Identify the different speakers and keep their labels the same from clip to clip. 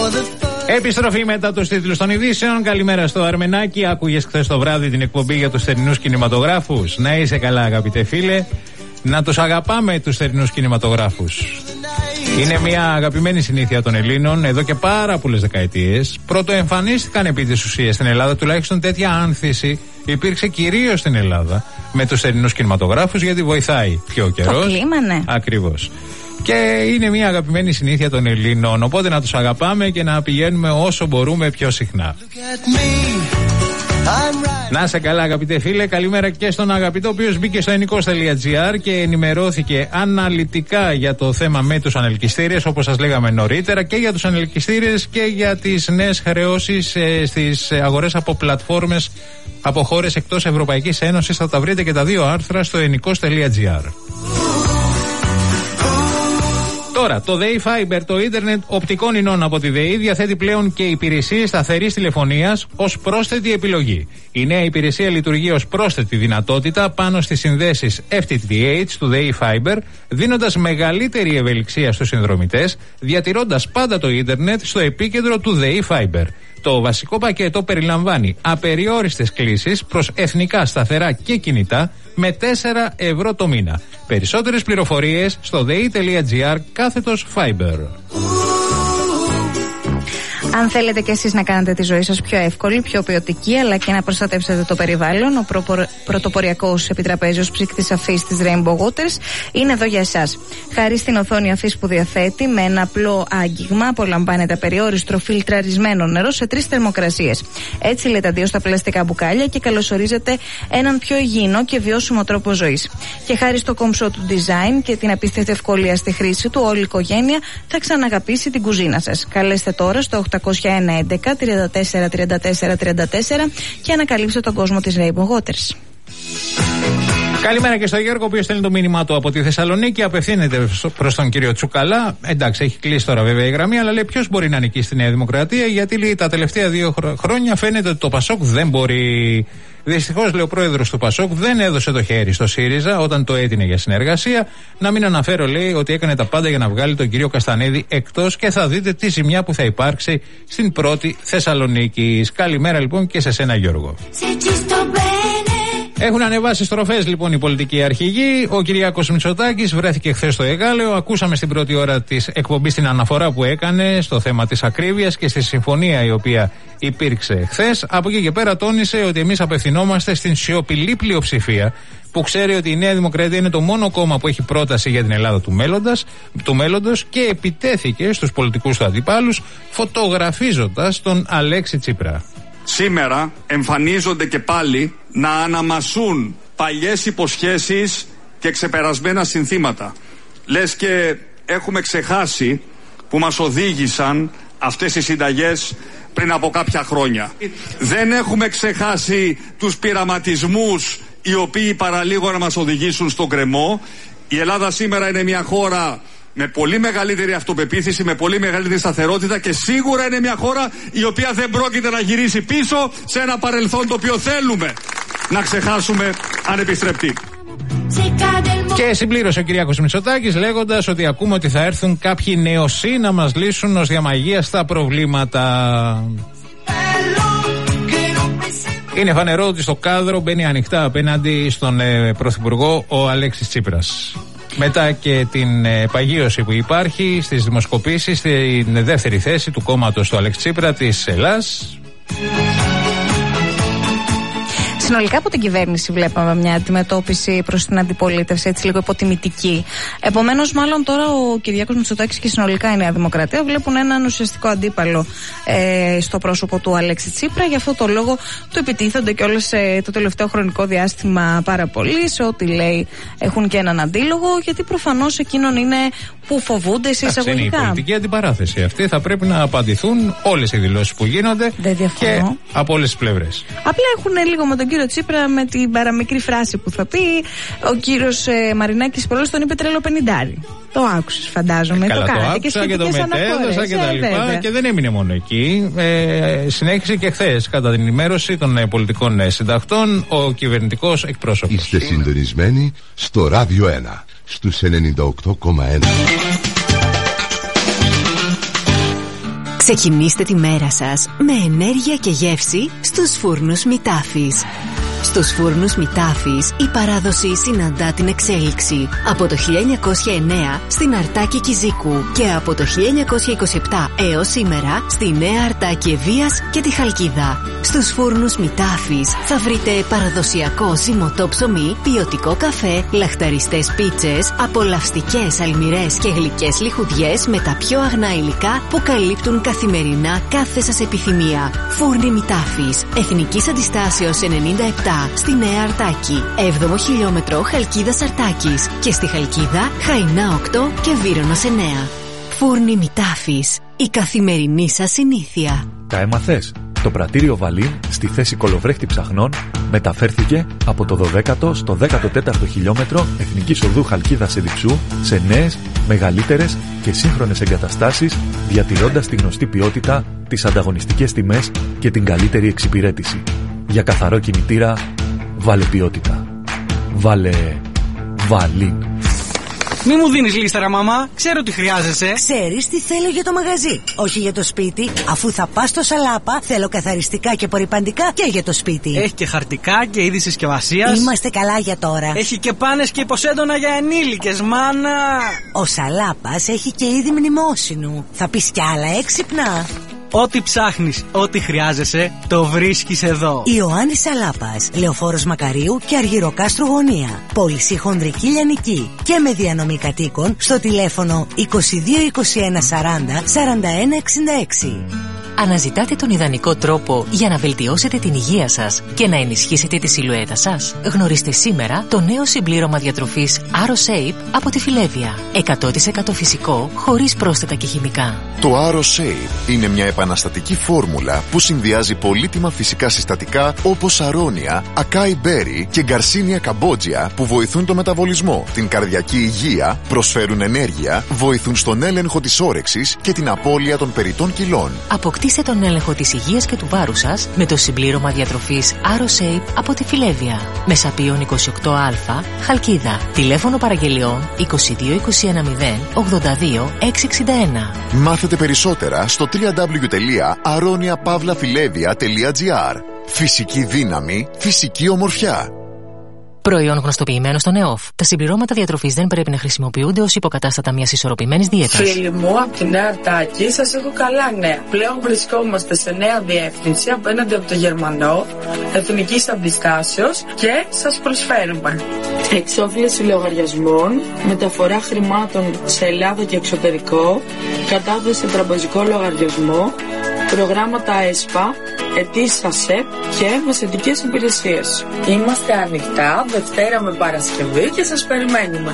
Speaker 1: Επιστροφή μετά τους τίτλους των ειδήσεων. Καλημέρα στο Αρμενάκι. Άκουγες χθες το βράδυ την εκπομπή για τους θερινούς κινηματογράφους? Να είσαι καλά, αγαπητέ φίλε. Να τους αγαπάμε τους θερινούς κινηματογράφους. Είναι μια αγαπημένη συνήθεια των Ελλήνων εδώ και πάρα πολλές δεκαετίες. Πρωτοεμφανίστηκαν επί της ουσίας στην Ελλάδα, τουλάχιστον τέτοια άνθηση υπήρξε κυρίως στην Ελλάδα με τους θερινούς κινηματογράφους, γιατί βοηθάει πιο ο καιρός. Το κλίμα, ναι. Ακριβώς. Και είναι μια αγαπημένη συνήθεια των Ελλήνων. Οπότε να τους αγαπάμε και να πηγαίνουμε όσο μπορούμε πιο συχνά. Να είσαι καλά, αγαπητέ φίλε. Καλημέρα και στον αγαπητό, ο οποίος μπήκε στο ενικός.gr και ενημερώθηκε αναλυτικά για το θέμα με τους ανελκυστήρες, όπως σας λέγαμε νωρίτερα, και για τους ανελκυστήρες και για τις νέες χρεώσεις στις αγορές από πλατφόρμες από χώρες εκτός Ευρωπαϊκής Ένωσης. Θα τα βρείτε και τα δύο άρθρα στο ενικός.gr. Τώρα, το ΔΕΗ Fiber, το ίντερνετ οπτικών ινών από τη ΔΕΗ, διαθέτει πλέον και υπηρεσίες σταθερής τηλεφωνίας ως πρόσθετη επιλογή. Η νέα υπηρεσία λειτουργεί ως πρόσθετη δυνατότητα πάνω στις συνδέσεις FTTH του ΔΕΗ Fiber, δίνοντας μεγαλύτερη ευελιξία στους συνδρομητές, διατηρώντας πάντα το ίντερνετ στο επίκεντρο του ΔΕΗ Fiber. Το βασικό πακέτο περιλαμβάνει απεριόριστες κλήσεις προς εθνικά σταθερά και κινητά με 4 ευρώ το μήνα. Περισσότερες πληροφορίες στο dei.gr/Fiber.
Speaker 2: Αν θέλετε και εσείς να κάνετε τη ζωή σας πιο εύκολη, πιο ποιοτική, αλλά και να προστατεύσετε το περιβάλλον, ο πρωτοποριακός επιτραπέζιος ψύκτης αφής της Rainbow Waters είναι εδώ για εσάς. Χάρη στην οθόνη αφής που διαθέτει, με ένα απλό άγγιγμα απολαμβάνετε απεριόριστο φιλτραρισμένο νερό σε 3 θερμοκρασίες. Έτσι λέτε αντίο στα πλαστικά μπουκάλια και καλωσορίζετε έναν πιο υγιεινό και βιώσιμο τρόπο ζωής. Και χάρη στο κομψό του design και την απίστευτη ευκολία στη χρήση του, όλη η οικογένεια θα ξαναγαπήσει την κουζίνα σας. Καλέστε τώρα στο 801 11 34 34 34 και ανακαλύψτε τον κόσμο της Rainbow Waters.
Speaker 1: Καλημέρα και στο Γιώργο, ο οποίος στέλνει το μήνυμά του από τη Θεσσαλονίκη. Απευθύνεται προς τον κύριο Τσουκαλά. Εντάξει, έχει κλείσει τώρα βέβαια η γραμμή, αλλά λέει ποιος μπορεί να νικήσει στη Νέα Δημοκρατία, γιατί λέει τα τελευταία 2 χρόνια φαίνεται ότι το Πασόκ δεν μπορεί. Δυστυχώς, λέει ο πρόεδρος του Πασόκ, δεν έδωσε το χέρι στο ΣΥΡΙΖΑ όταν το έτεινε για συνεργασία. Να μην αναφέρω, λέει, ότι έκανε τα πάντα για να βγάλει τον κύριο Καστανίδη εκτός, και θα δείτε τη ζημιά που θα υπάρξει στην πρώτη Θεσσαλονίκη. Καλημέρα λοιπόν και σε σένα, Γιώργο. Έχουν ανεβάσει στροφές λοιπόν οι πολιτικοί αρχηγοί. Ο Κυριάκος Μητσοτάκης βρέθηκε χθες στο Εγάλεο. Ακούσαμε στην πρώτη ώρα της εκπομπής την αναφορά που έκανε στο θέμα της ακρίβειας και στη συμφωνία η οποία υπήρξε χθες. Από εκεί και πέρα τόνισε ότι εμείς απευθυνόμαστε στην σιωπηλή πλειοψηφία που ξέρει ότι η Νέα Δημοκρατία είναι το μόνο κόμμα που έχει πρόταση για την Ελλάδα του μέλλοντος, και επιτέθηκε στους πολιτικούς του αντιπάλους φωτογραφίζοντας τον Αλέξη Τσίπρα.
Speaker 3: Σήμερα εμφανίζονται και πάλι να αναμασούν παλιές υποσχέσεις και ξεπερασμένα συνθήματα. Λες και έχουμε ξεχάσει που μας οδήγησαν αυτές οι συνταγές πριν από κάποια χρόνια. Δεν έχουμε ξεχάσει τους πειραματισμούς οι οποίοι παραλίγο να μας οδηγήσουν στον γκρεμό. Η Ελλάδα σήμερα είναι μια χώρα με πολύ μεγαλύτερη αυτοπεποίθηση, με πολύ μεγαλύτερη σταθερότητα, και σίγουρα είναι μια χώρα η οποία δεν πρόκειται να γυρίσει πίσω σε ένα παρελθόν το οποίο θέλουμε να ξεχάσουμε ανεπιστρεπτή.
Speaker 1: Και συμπλήρωσε ο Κυριάκος Μητσοτάκης λέγοντας ότι ακούμε ότι θα έρθουν κάποιοι νεοσύ να μας λύσουν ως διαμαγεία στα προβλήματα. Είναι φανερό ότι στο κάδρο μπαίνει ανοιχτά απέναντι στον Πρωθυπουργό ο Αλέξης Τσίπρας. Μετά και την παγίωση που υπάρχει στις δημοσκοπήσεις, στην δεύτερη θέση του κόμματος του Αλέξη Τσίπρα της Ελλάς.
Speaker 2: Συνολικά από την κυβέρνηση βλέπαμε μια αντιμετώπιση προς την αντιπολίτευση, έτσι λίγο υποτιμητική. Επομένως, μάλλον τώρα ο Κυριάκος Μητσοτάκης και συνολικά η Νέα Δημοκρατία βλέπουν έναν ουσιαστικό αντίπαλο στο πρόσωπο του Αλέξη Τσίπρα. Γι' αυτό το λόγο του επιτίθενται και όλες το τελευταίο χρονικό διάστημα πάρα πολύ. Σε ό,τι λέει έχουν και έναν αντίλογο, γιατί προφανώς εκείνον είναι που φοβούνται σε εισαγωγικά.
Speaker 1: Είναι η πολιτική αντιπαράθεση αυτή. Θα πρέπει να απαντηθούν όλες οι δηλώσεις που γίνονται και από όλες τις πλευρές.
Speaker 2: Απλά έχουν λίγο με τον κύριο Τσίπρα με την παραμικρή φράση που θα πει. Ο κύριος Μαρινάκης πολλές τον είπε τρελό πενιντάρι. Το άκουσες, φαντάζομαι.
Speaker 1: Καλά, το άκουσα και το μετέδωσα και τα λοιπά. Και δεν έμεινε μόνο εκεί. Συνέχισε και χθες κατά την ενημέρωση των πολιτικών συντακτών ο κυβερνητικός εκπρόσωπος.
Speaker 4: Είστε συντονισμένοι στο Ράδιο 1 στους 98,1.
Speaker 5: Ξεκινήστε τη μέρα σας με ενέργεια και γεύση στους φούρνους Μητάφης. Στους φούρνους Μητάφης η παράδοση συναντά την εξέλιξη. Από το 1909 στην Αρτάκη Κιζίκου και από το 1927 έως σήμερα στη Νέα Αρτάκη Ευβοίας και τη Χαλκίδα. Στους φούρνους Μητάφης θα βρείτε παραδοσιακό ζυμωτό ψωμί, ποιοτικό καφέ, λαχταριστές πίτσες, απολαυστικές αλμυρές και γλυκές λιχουδιές με τα πιο αγνά υλικά που καλύπτουν καθημερινά κάθε σας επιθυμία. Φούρνοι Μητάφης, Εθνικής Αντιστάσεως 97 στη Νέα Αρτάκη, 7ο χιλιόμετρο Χαλκίδας Αρτάκης και στη Χαλκίδα Χαϊνά 8 και Βύρωνος 9. Φούρνοι Μητάφης, η καθημερινή σας συνήθεια.
Speaker 6: Τα έμαθες? Το πρατήριο Βαλίν στη θέση κολοβρέχτη ψαχνών μεταφέρθηκε από το 12ο στο 14ο χιλιόμετρο Εθνικής Οδού Χαλκίδας Εδιψού σε νέες, μεγαλύτερες και σύγχρονες εγκαταστάσεις, διατηρώντας τη γνωστή ποιότητα, τις ανταγωνιστικές τιμές και την καλύτερη εξυπηρέτηση. Για καθαρό κινητήρα, βάλε ποιότητα. Βάλε Βαλίν.
Speaker 7: Μη μου δίνεις λίστερα, μαμά. Ξέρω τι χρειάζεσαι.
Speaker 8: Ξέρεις τι θέλω για το μαγαζί, όχι για το σπίτι. Αφού θα πας στο Σαλάπα, θέλω καθαριστικά και απορρυπαντικά και για το σπίτι.
Speaker 7: Έχει και χαρτικά και είδη συσκευασίας.
Speaker 8: Είμαστε καλά για τώρα.
Speaker 7: Έχει και πάνες και υποσέντονα για ενήλικες, μάνα.
Speaker 8: Ο Σαλάπας έχει και είδη μνημόσυνου. Θα πεις κι άλλα έξυπνα.
Speaker 7: Ό,τι ψάχνεις, ό,τι χρειάζεσαι, το βρίσκεις εδώ.
Speaker 8: Ιωάννης Σαλάπας, Λεωφόρος Μακαρίου και Αργυροκάστρου Γωνία. Πώληση χονδρική λιανική και με διανομή κατοίκων στο τηλέφωνο 22 21 40 41 66.
Speaker 5: Αναζητάτε τον ιδανικό τρόπο για να βελτιώσετε την υγεία σας και να ενισχύσετε τη σιλουέτα σας? Γνωρίστε σήμερα το νέο συμπλήρωμα διατροφής AroShape από τη Φιλέβια. 100% φυσικό, χωρίς πρόσθετα και χημικά.
Speaker 9: Το AroShape είναι μια επαναστατική φόρμουλα που συνδυάζει πολύτιμα φυσικά συστατικά όπως αρώνια, ακάι μπέρι και γκαρσίνια καμπότζια που βοηθούν το μεταβολισμό, την καρδιακή υγεία, προσφέρουν ενέργεια, βοηθούν στον έλεγχο της όρεξης και την απώλεια των περιττών κιλών.
Speaker 5: Αποκτήστε τον έλεγχο της υγείας και του βάρους σας με το συμπλήρωμα διατροφής AroShape από τη Φιλέβια. Μεσαπίων 28Α, Χαλκίδα. Τηλέφωνο παραγγελιών 22 21 0 82 661.
Speaker 9: Μάθετε περισσότερα στο www.aroniapavlafilevia.gr. Φυσική δύναμη, φυσική ομορφιά.
Speaker 5: Προϊόν γνωστοποιημένο στο ΕΟΦ. Τα συμπληρώματα διατροφής δεν πρέπει να χρησιμοποιούνται ως υποκατάστατα μιας ισορροπημένης δίαιτας.
Speaker 10: Φίλοι μου, από τη Νέα Αρτάκη σας έχω καλά νέα. Πλέον βρισκόμαστε σε νέα διεύθυνση απέναντι από το Γερμανό, Εθνικής Αντιστάσεως και σας προσφέρουμε εξόφληση λογαριασμών, μεταφορά χρημάτων σε Ελλάδα και εξωτερικό, κατάθεση σε τραπεζικό λογαριασμό, προγράμματα ΕΣΠΑ, αιτήσεις ΑΣΕΠ και μεσαιτικές υπηρεσίες. Είμαστε ανοιχτά Δευτέρα με Παρασκευή και σας περιμένουμε.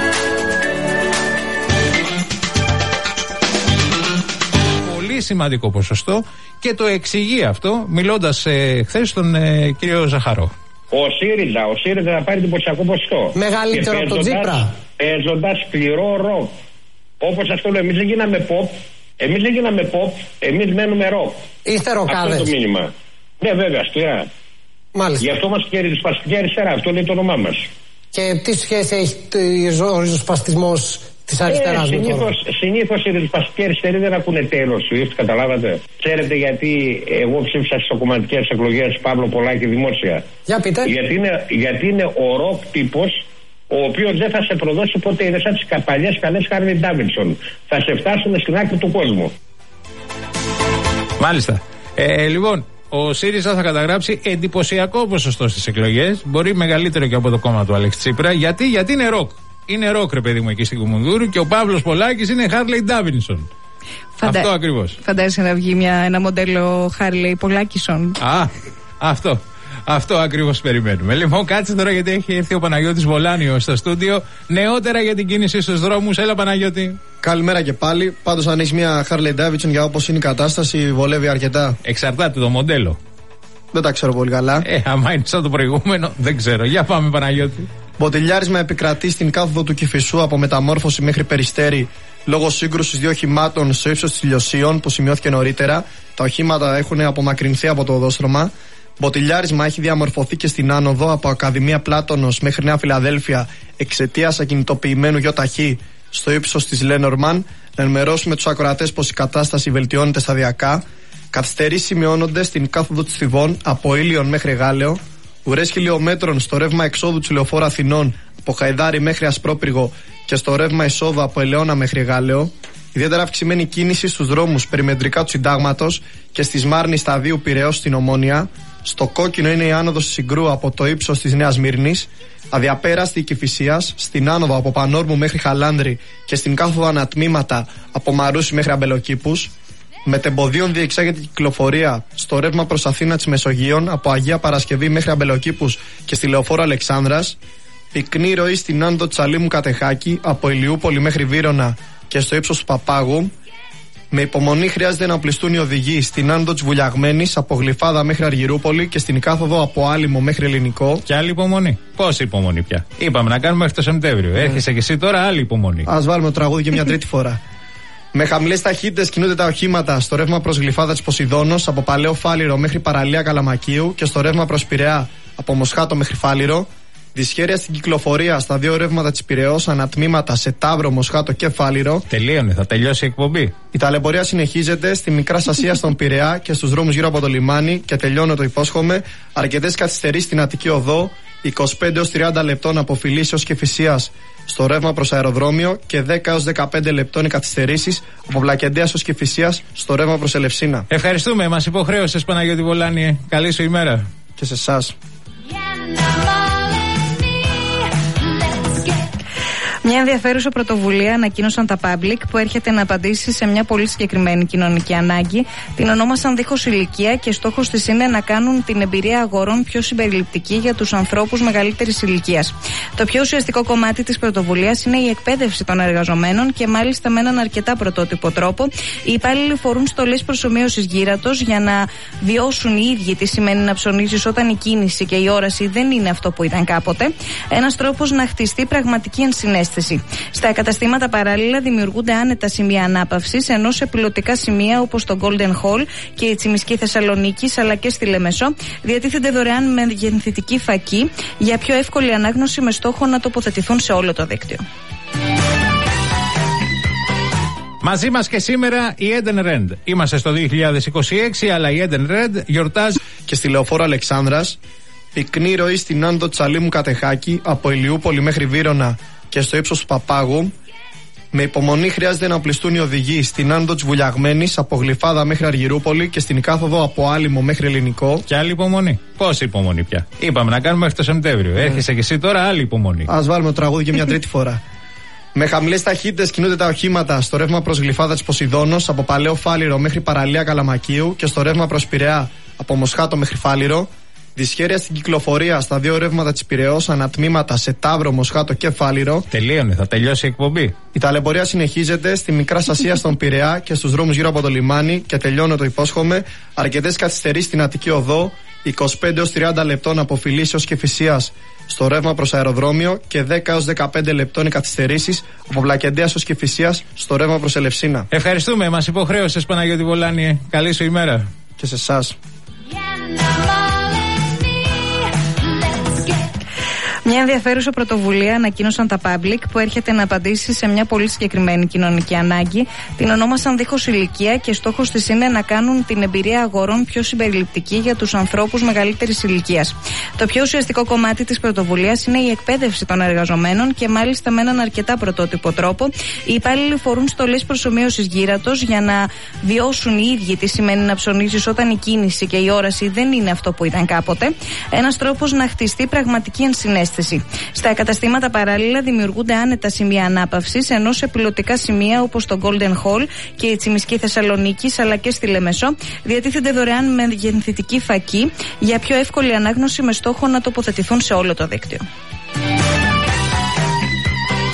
Speaker 1: Πολύ σημαντικό ποσοστό και το εξηγεί αυτό μιλώντας χθες στον κύριο Ζαχαρό.
Speaker 11: Ο ΣΥΡΙΖΑ θα πάρει εντυπωσιακό ποσοστό.
Speaker 7: Μεγαλύτερο από τον Τσίπρα.
Speaker 11: Παίζοντας σκληρό ροκ. Όπως σας το λέω, εμείς δεν γίναμε pop, εμείς μένουμε ροκ.
Speaker 7: Είστε ροκάδες.
Speaker 11: Αυτό το μήνυμα. Ναι, βέβαια, σκληρά.
Speaker 7: Μάλιστα.
Speaker 11: Γι' αυτό μας και ριζοσπαστική αριστερά, αυτό είναι το όνομά μας.
Speaker 7: Και τι σχέση έχει ο ριζοσπαστισμός της αριστεράς με το ροκ?
Speaker 11: Συνήθως οι ριζοσπαστικοί αριστεροί δεν ακούνε τέλος του, καταλάβατε. Ξέρετε γιατί εγώ ψήφισα στις κομματικές εκλογές Παύλο Πολάκη δημόσια?
Speaker 7: Για πείτε.
Speaker 11: Γιατί είναι ο ροκ τύπος, ο οποίος δεν θα σε προδώσει ποτέ. Είναι σαν τις παλιές καλές Harley Davidson. Θα σε φτάσουν στην άκρη του κόσμου.
Speaker 1: Μάλιστα. Λοιπόν, ο ΣΥΡΙΖΑ θα καταγράψει εντυπωσιακό ποσοστό στις εκλογές. Μπορεί μεγαλύτερο και από το κόμμα του Αλέξη Τσίπρα. Γιατί είναι ροκ. Είναι ροκ, ρε παιδί μου, εκεί στην Κουμουνδούρου. Και ο Παύλος Πολάκης είναι Harley Davidson. Αυτό ακριβώς.
Speaker 2: Φαντάζεσαι να βγει ένα μοντέλο Harley Πολάκισον.
Speaker 1: Αυτό ακριβώς περιμένουμε. Λοιπόν, κάτσε τώρα γιατί έχει έρθει ο Παναγιώτης Βολάνιος στο στούντιο. Νεότερα για την κίνηση στους δρόμους. Έλα, Παναγιώτη.
Speaker 12: Καλημέρα και πάλι. Πάντως, αν έχει μια Harley Davidson για όπως είναι η κατάσταση, βολεύει αρκετά.
Speaker 1: Εξαρτάται το μοντέλο.
Speaker 12: Δεν τα ξέρω πολύ καλά.
Speaker 1: Άμα είναι σαν το προηγούμενο, δεν ξέρω. Για πάμε, Παναγιώτη.
Speaker 12: Μποτιλιάρισμα επικρατεί στην κάθοδο του Κηφισού από Μεταμόρφωση μέχρι Περιστέρι λόγω σύγκρουσης δύο οχημάτων στο ύψος της Ηλιοσίων που σημειώθηκε νωρίτερα. Τα οχήματα έχουν απομακρυνθεί από το οδόστρωμα. Μποτιλιάρισμα έχει διαμορφωθεί και στην άνοδο από Ακαδημία Πλάτωνος μέχρι Νέα Φιλαδέλφια εξαιτίας ακινητοποιημένου ΙΧ στο ύψος της Λένορμαν. Να ενημερώσουμε τους ακροατές πως η κατάσταση βελτιώνεται σταδιακά. Καθυστερήσεις σημειώνονται στην κάθοδο της Θηβών από Ήλιον μέχρι Γάλεο. Ουρές χιλιόμετρων στο ρεύμα εξόδου του Λεωφόρου Αθηνών από Χαϊδάρη μέχρι Ασπρόπυργο και στο ρεύμα εισόδου από Ελαιώνα μέχρι Γάλεο. Ιδιαίτερα αυξημένη κίνηση στους δρόμους περιμετρικά του Συντάγματος και στη Σμάρνη σταδίου Πειραιώς στην Ομόνια. Στο κόκκινο είναι η άνοδος της Συγκρού από το ύψος της Νέας Μύρνης. Αδιαπέραστη η Κηφισίας, στην άνοδο από Πανόρμου μέχρι Χαλάνδρη και στην κάθοδο ανατμήματα από Μαρούσι μέχρι Αμπελοκήπους. Μετεμποδίων διεξάγεται η κυκλοφορία στο ρεύμα προς Αθήνα της Μεσογείων από Αγία Παρασκευή μέχρι Αμπελοκήπους και στη Λεωφόρο Αλεξάνδρας. Πυκνή ροή στην άνοδο Τσαλίμου Κατεχάκη από Ηλιούπολη μέχρι Βύρωνα και στο ύψος του Παπάγου. Με υπομονή χρειάζεται να οπλιστούν οι οδηγοί στην άνοδο της Βουλιαγμένης από Γλυφάδα μέχρι Αργυρούπολη και στην κάθοδο από Άλυμο μέχρι Ελληνικό.
Speaker 1: Και άλλη υπομονή. Πόση υπομονή πια? Είπαμε να κάνουμε μέχρι το Σεπτέμβριο. Έρχεσαι και εσύ τώρα, άλλη υπομονή.
Speaker 12: Ας βάλουμε το τραγούδι και μια τρίτη φορά. Με χαμηλές ταχύτητες κινούνται τα οχήματα στο ρεύμα προς Γλυφάδα της Ποσειδώνος από Παλαιό Φάληρο μέχρι Παραλία Καλαμακίου και στο ρεύμα προς Πειραιά από Μοσχάτο μέχρι Φάληρο. Δυσχέρεια στην κυκλοφορία στα δύο ρεύματα της Πειραιώς, ανατμήματα σε Ταύρο, Μοσχάτο και Φάληρο.
Speaker 1: Τελείωνε, θα τελειώσει η εκπομπή.
Speaker 12: Η ταλαιπωρία συνεχίζεται στη Μικρά Ασία στον Πειραιά και στους δρόμους γύρω από το λιμάνι και τελειώνω, το υπόσχομαι. Αρκετές καθυστερήσεις στην Αττική Οδό, 25 έως 30 λεπτών από Φιλίσσεως και Φυσίας στο ρεύμα προς αεροδρόμιο και 10 έως 15 λεπτών οι καθυστερήσεις από Βλακεντέας ως Κηφισίας στο ρεύμα προς Ελευσίνα.
Speaker 1: Ευχαριστούμε, μας υποχρέωσες Παναγιώτη Βολάνη. Καλή σου ημέρα.
Speaker 12: Και σε εσάς.
Speaker 2: Μια ενδιαφέρουσα πρωτοβουλία ανακοίνωσαν τα Public που έρχεται να απαντήσει σε μια πολύ συγκεκριμένη κοινωνική ανάγκη. Την ονόμασαν δίχως ηλικία και στόχος της είναι να κάνουν την εμπειρία αγορών πιο συμπεριληπτική για τους ανθρώπους μεγαλύτερης ηλικίας. Το πιο ουσιαστικό κομμάτι της πρωτοβουλίας είναι η εκπαίδευση των εργαζομένων και μάλιστα με έναν αρκετά πρωτότυπο τρόπο. Οι υπάλληλοι φορούν στολές προσομοίωσης γύρατος για να βιώσουν οι ίδιοι τι σημαίνει να ψωνίζεις όταν η κίνηση και η όραση δεν είναι αυτό που ήταν κάποτε. Ένας τρόπος να χτιστεί πραγματική ενσυναίσθηση. Στα καταστήματα παράλληλα δημιουργούνται άνετα σημεία ανάπαυσης, ενώ σε πιλωτικά σημεία όπως το Golden Hall και η Τσιμισκή Θεσσαλονίκης αλλά και στη Λεμεσό διατίθενται δωρεάν μεγενθητική φακή για πιο εύκολη ανάγνωση με στόχο να τοποθετηθούν σε όλο το δίκτυο.
Speaker 1: Μαζί μας και σήμερα η Eden Red. Είμαστε στο 2026, αλλά η Eden Red γιορτάζει
Speaker 12: και στη Λεωφόρο Αλεξάνδρας. Πυκνή ροή στην άνοδο Τσαλίμου Κατεχάκη από Ηλιούπολη μέχρι Βύρωνα και στο ύψος του Παπάγου. Με υπομονή χρειάζεται να οπλιστούν οι οδηγοί στην άνοδο της Βουλιαγμένης από Γλυφάδα μέχρι Αργυρούπολη και στην κάθοδο από Άλυμο μέχρι Ελληνικό.
Speaker 1: Και άλλη υπομονή. Πόση υπομονή πια? Είπαμε να κάνουμε μέχρι το Σεπτέμβριο. Έρχεσαι και εσύ τώρα, άλλη υπομονή.
Speaker 12: Ας βάλουμε το τραγούδι και μια τρίτη φορά. Με χαμηλές ταχύτητες κινούνται τα οχήματα στο ρεύμα προς Γλυφάδα της Ποσειδώνος από Παλαιό Φάληρο μέχρι Παραλία Καλαμακίου και στο ρεύμα προς Πειραιά από Μοσχάτο μέχρι Φάληρο. Δυσχέρεια στην κυκλοφορία στα δύο ρεύματα της Πειραιώς, ανατμήματα σε Ταύρο, Μοσχάτο και Φάληρο.
Speaker 1: Τελείωνε, θα τελειώσει η εκπομπή.
Speaker 12: Η ταλαιπωρία συνεχίζεται στη Μικρά Ασία στον Πειραιά και στους δρόμους γύρω από το λιμάνι και τελειώνω, το υπόσχομαι. Αρκετές καθυστερήσεις στην Αττική Οδό, 25 έως 30 λεπτών από Φιλίσσεως και Φυσίας στο ρεύμα προς αεροδρόμιο και 10 έως 15 λεπτών οι καθυστερήσεις από Βλακεντέας ως Κηφισίας στο ρεύμα προς Ελευσίνα.
Speaker 1: Ευχαριστούμε, μας υποχρέωσες Παναγιώτη Βολάνη. Καλή σου ημέρα.
Speaker 12: Και σε εσάς.
Speaker 2: Μια ενδιαφέρουσα πρωτοβουλία ανακοίνωσαν τα Public που έρχεται να απαντήσει σε μια πολύ συγκεκριμένη κοινωνική ανάγκη. Την ονόμασαν δίχως ηλικία και στόχος της είναι να κάνουν την εμπειρία αγορών πιο συμπεριληπτική για τους ανθρώπους μεγαλύτερης ηλικίας. Το πιο ουσιαστικό κομμάτι της πρωτοβουλίας είναι η εκπαίδευση των εργαζομένων και μάλιστα με έναν αρκετά πρωτότυπο τρόπο. Οι υπάλληλοι φορούν στολές προσομοίωσης γύρατος για να βιώσουν οι ίδιοι τι σημαίνει να ψωνίζεις όταν η κίνηση και η όραση δεν είναι αυτό που ήταν κάποτε. Ένας τρόπος να χτιστεί πραγματική ενσυναίσθηση. Στα καταστήματα παράλληλα δημιουργούνται άνετα σημεία ανάπαυσης, ενώ σε πιλωτικά σημεία όπως το Golden Hall και η Τσιμισκή Θεσσαλονίκης αλλά και στη Λεμεσό διατίθενται δωρεάν μεγενθητική φακή για πιο εύκολη ανάγνωση με στόχο να τοποθετηθούν σε όλο το δίκτυο.